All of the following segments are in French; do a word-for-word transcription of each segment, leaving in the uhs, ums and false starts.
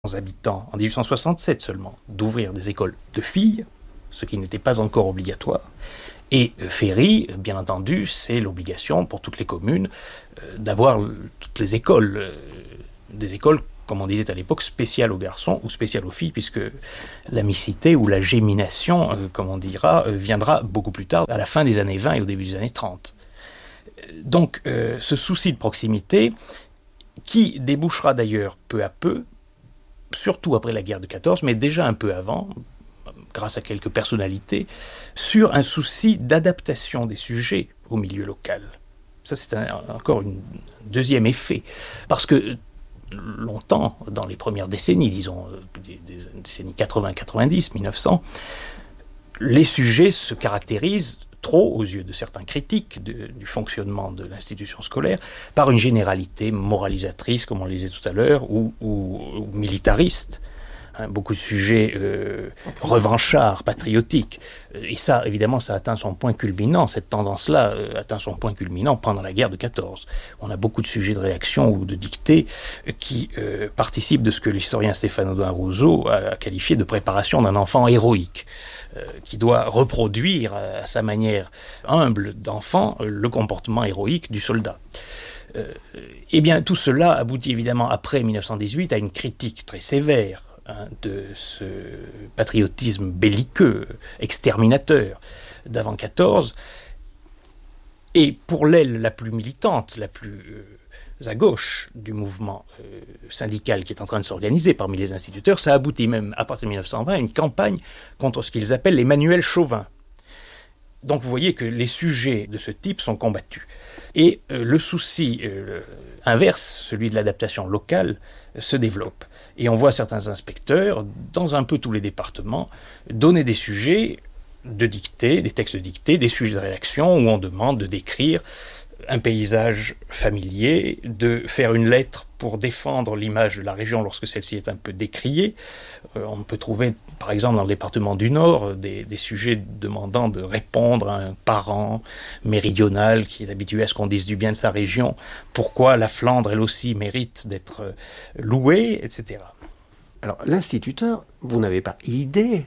habitants en dix-huit cent soixante-sept seulement d'ouvrir des écoles de filles, ce qui n'était pas encore obligatoire. Et Ferry, bien entendu, c'est l'obligation pour toutes les communes euh, d'avoir toutes les écoles, euh, des écoles, comme on disait à l'époque, spéciales aux garçons ou spéciales aux filles, puisque la mixité ou la gémination, euh, comme on dira, euh, viendra beaucoup plus tard, à la fin des années vingt et au début des années trente. Donc, euh, ce souci de proximité, qui débouchera d'ailleurs peu à peu, surtout après la guerre de quatorze, mais déjà un peu avant, grâce à quelques personnalités, sur un souci d'adaptation des sujets au milieu local. Ça, c'est un, encore un deuxième effet. Parce que longtemps, dans les premières décennies, disons, des, des décennies quatre-vingts quatre-vingt-dix, mille neuf cents, les sujets se caractérisent trop, aux yeux de certains critiques de, du fonctionnement de l'institution scolaire, par une généralité moralisatrice, comme on le disait tout à l'heure, ou, ou, ou militariste. Hein, beaucoup de sujets euh, revanchards, patriotiques. Et ça, évidemment, ça atteint son point culminant. Cette tendance-là euh, atteint son point culminant pendant la guerre de quatorze. On a beaucoup de sujets de réaction ou de dictée euh, qui euh, participent de ce que l'historien Stéphane Audouin Rousseau a, a qualifié de préparation d'un enfant héroïque, euh, qui doit reproduire à, à sa manière humble d'enfant euh, le comportement héroïque du soldat. Euh, eh bien, tout cela aboutit évidemment après mille neuf cent dix-huit à une critique très sévère de ce patriotisme belliqueux, exterminateur d'avant quatorze. Et pour l'aile la plus militante, la plus euh, à gauche du mouvement euh, syndical qui est en train de s'organiser parmi les instituteurs, ça aboutit même à partir de mille neuf cent vingt à une campagne contre ce qu'ils appellent les manuels chauvins. Donc vous voyez que les sujets de ce type sont combattus. Et euh, le souci euh, inverse, celui de l'adaptation locale, euh, se développe. Et on voit certains inspecteurs, dans un peu tous les départements, donner des sujets de dictée, des textes de dictée, des sujets de rédaction, où on demande de décrire un paysage familier, de faire une lettre pour défendre l'image de la région lorsque celle-ci est un peu décriée. Euh, on peut trouver, par exemple, dans le département du Nord, des, des sujets demandant de répondre à un parent méridional qui est habitué à ce qu'on dise du bien de sa région, pourquoi la Flandre, elle aussi, mérite d'être louée, et cetera. Alors, l'instituteur, vous n'avez pas idée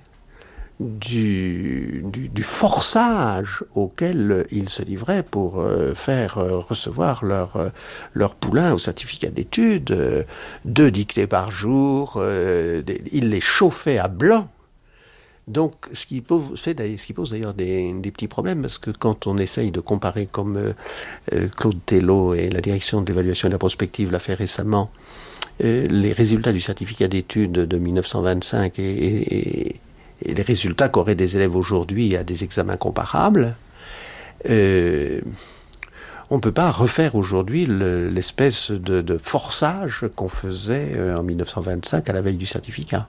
Du, du, du forçage auquel ils se livraient pour euh, faire euh, recevoir leur, euh, leur poulain au certificat d'études, euh, deux dictées par jour, euh, des, ils les chauffaient à blanc. Donc, ce qui pose, fait, ce qui pose d'ailleurs des, des petits problèmes, parce que quand on essaye de comparer, comme euh, euh, Claude Tello et la direction de l'évaluation et de la prospective l'a fait récemment, euh, les résultats du certificat d'études de mille neuf cent vingt-cinq et, et, et et les résultats qu'auraient des élèves aujourd'hui à des examens comparables, euh, on ne peut pas refaire aujourd'hui le, l'espèce de, de forçage qu'on faisait en mille neuf cent vingt-cinq à la veille du certificat.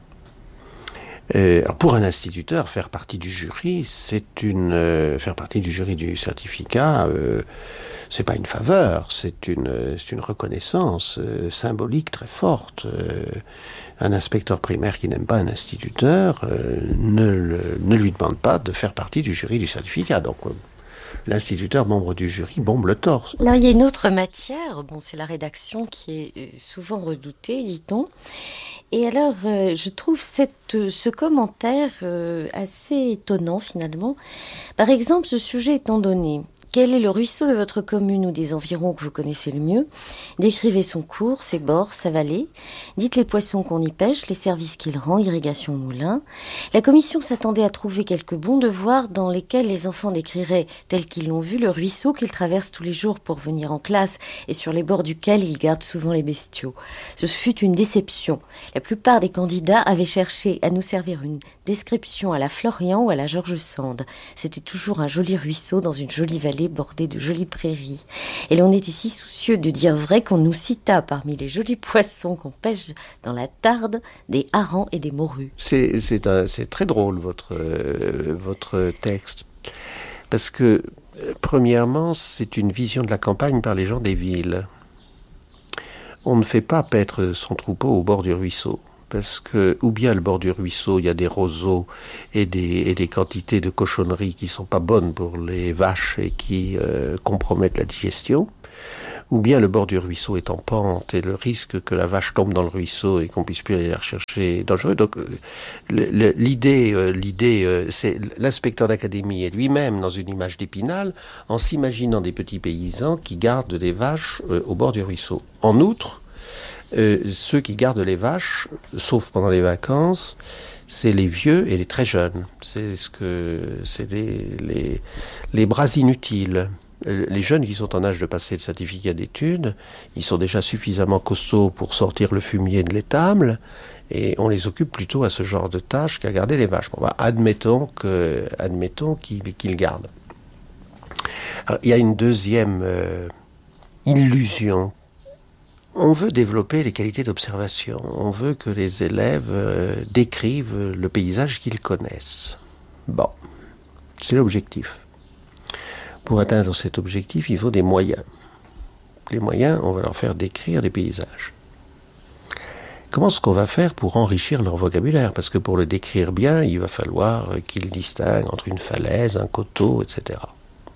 Euh, alors pour un instituteur, faire partie du jury, c'est une euh, faire partie du jury du certificat, euh, c'est pas une faveur, c'est une c'est une reconnaissance euh, symbolique très forte. Euh, un inspecteur primaire qui n'aime pas un instituteur euh, ne, le, ne lui demande pas de faire partie du jury du certificat. Donc euh, l'instituteur, membre du jury, bombe le torse. Alors il y a une autre matière, bon, c'est la rédaction qui est souvent redoutée, dit-on. Et alors, euh, je trouve cette, ce commentaire euh, assez étonnant finalement. Par exemple, ce sujet étant donné, quel est le ruisseau de votre commune ou des environs que vous connaissez le mieux? Décrivez son cours, ses bords, sa vallée. Dites les poissons qu'on y pêche, les services qu'il rend, irrigation moulin. La commission s'attendait à trouver quelques bons devoirs dans lesquels les enfants décriraient, tels qu'ils l'ont vu, le ruisseau qu'ils traversent tous les jours pour venir en classe et sur les bords duquel ils gardent souvent les bestiaux. Ce fut une déception. La plupart des candidats avaient cherché à nous servir une description à la Florian ou à la George Sand. C'était toujours un joli ruisseau dans une jolie vallée bordée de jolies prairies. Et l'on était si soucieux de dire vrai qu'on nous cita parmi les jolis poissons qu'on pêche dans la Tarde, des harengs et des morues. C'est, c'est, un, c'est très drôle, votre, euh, votre texte. Parce que, euh, premièrement, c'est une vision de la campagne par les gens des villes. On ne fait pas paître son troupeau au bord du ruisseau. Parce que, ou bien le bord du ruisseau, il y a des roseaux et des, et des quantités de cochonneries qui sont pas bonnes pour les vaches et qui euh, compromettent la digestion, ou bien le bord du ruisseau est en pente et le risque que la vache tombe dans le ruisseau et qu'on puisse plus aller la rechercher est dangereux. Donc l'idée, l'idée, c'est l'inspecteur d'académie est lui-même dans une image d'Épinal en s'imaginant des petits paysans qui gardent des vaches au bord du ruisseau. En outre, euh, ceux qui gardent les vaches, sauf pendant les vacances, c'est les vieux et les très jeunes. C'est ce que c'est les, les, les bras inutiles. Les jeunes qui sont en âge de passer le certificat d'études, ils sont déjà suffisamment costauds pour sortir le fumier de l'étable, et on les occupe plutôt à ce genre de tâches qu'à garder les vaches. Bon, bah, admettons que, admettons qu'ils, qu'ils gardent. Alors, il y a une deuxième euh, illusion. On veut développer les qualités d'observation. On veut que les élèves euh, décrivent le paysage qu'ils connaissent. Bon, c'est l'objectif. Pour atteindre cet objectif, il faut des moyens. Les moyens, on va leur faire décrire des paysages. Comment est-ce qu'on va faire pour enrichir leur vocabulaire? Parce que pour le décrire bien, il va falloir qu'ils distinguent entre une falaise, un coteau, et cetera.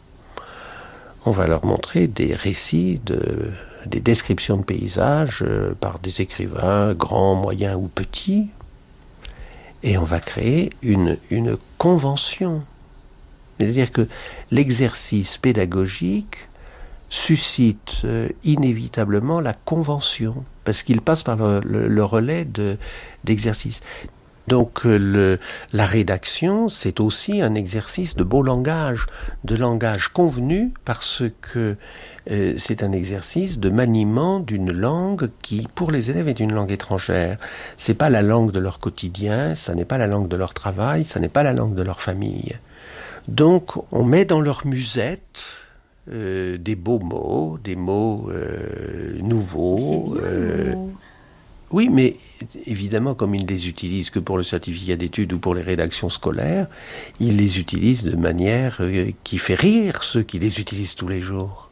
On va leur montrer des récits de... des descriptions de paysages euh, par des écrivains, grands, moyens ou petits, et on va créer une, une convention. C'est-à-dire que l'exercice pédagogique suscite euh, inévitablement la convention, parce qu'il passe par le, le, le relais de, d'exercice. Donc le, la rédaction, c'est aussi un exercice de beau langage, de langage convenu, parce que euh, c'est un exercice de maniement d'une langue qui, pour les élèves, est une langue étrangère. C'est pas la langue de leur quotidien, ça n'est pas la langue de leur travail, ça n'est pas la langue de leur famille. Donc on met dans leur musette euh, des beaux mots, des mots euh, nouveaux. Euh, Oui, mais évidemment, comme ils ne les utilisent que pour le certificat d'études ou pour les rédactions scolaires, ils les utilisent de manière euh, qui fait rire ceux qui les utilisent tous les jours.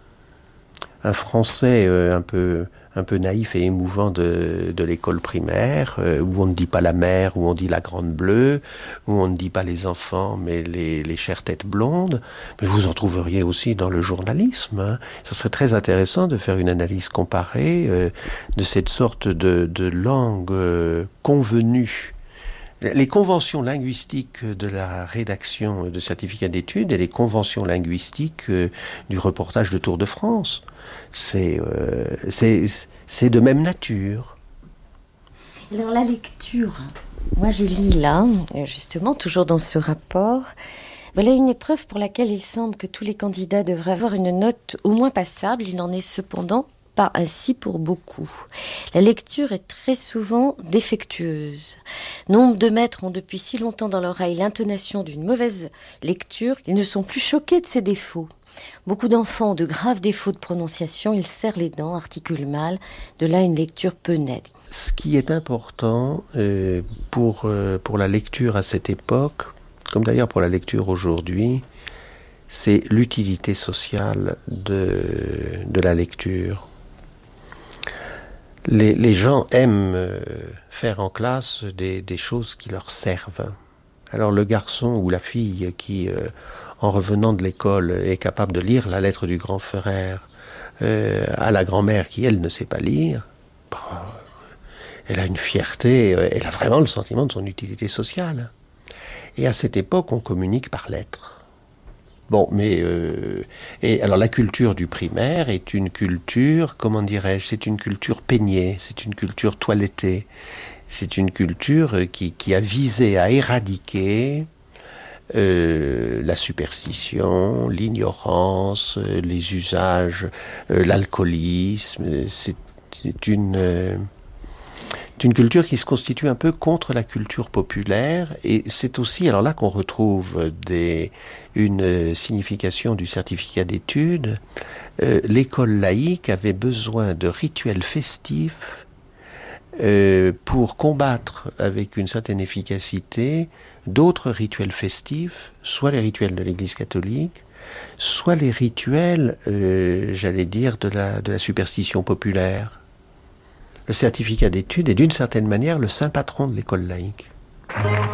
Un français euh, un peu, un peu naïf et émouvant de, de l'école primaire, euh, où on ne dit pas la mère, où on dit la grande bleue, où on ne dit pas les enfants, mais les, les chères têtes blondes. Mais vous en trouveriez aussi dans le journalisme. Hein. Ça serait très intéressant de faire une analyse comparée euh, de cette sorte de, de langue euh, convenue. Les conventions linguistiques de la rédaction de certificats d'études et les conventions linguistiques euh, du reportage de Tour de France, c'est, euh, c'est, c'est de même nature. Alors la lecture, moi je lis là, justement, toujours dans ce rapport, voilà une épreuve pour laquelle il semble que tous les candidats devraient avoir une note au moins passable. Il n'en est cependant pas ainsi pour beaucoup. La lecture est très souvent défectueuse. Nombre de maîtres ont depuis si longtemps dans l'oreille l'intonation d'une mauvaise lecture qu'ils ne sont plus choqués de ses défauts. Beaucoup d'enfants ont de graves défauts de prononciation, ils serrent les dents, articulent mal, de là une lecture peu nette. Ce qui est important euh, pour, euh, pour la lecture à cette époque, comme d'ailleurs pour la lecture aujourd'hui, c'est l'utilité sociale de, de la lecture. Les, les gens aiment euh, faire en classe des, des choses qui leur servent. Alors le garçon ou la fille qui, euh, en revenant de l'école, est capable de lire la lettre du grand frère euh, à la grand-mère qui, elle, ne sait pas lire, bah, elle a une fierté, elle a vraiment le sentiment de son utilité sociale. Et à cette époque, on communique par lettres. Bon, mais euh, et alors la culture du primaire est une culture, comment dirais-je, c'est une culture peignée, c'est une culture toilettée, c'est une culture qui, qui a visé à éradiquer euh, la superstition, l'ignorance, les usages, euh, l'alcoolisme. C'est, c'est une euh, C'est une culture qui se constitue un peu contre la culture populaire, et c'est aussi alors là qu'on retrouve des, une signification du certificat d'études. Euh, l'école laïque avait besoin de rituels festifs euh, pour combattre avec une certaine efficacité d'autres rituels festifs, soit les rituels de l'Église catholique, soit les rituels, euh, j'allais dire, de la, de la superstition populaire. Le certificat d'études est d'une certaine manière le saint patron de l'école laïque.